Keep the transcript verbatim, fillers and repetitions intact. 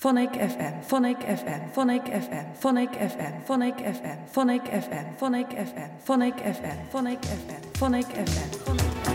Phonic F M, Phonic F M, Phonic F M, Phonic F M, Phonic F M, Phonic F M, Phonic F M, Phonic F M, Phonic F M, Phonic F M, Phonic F M.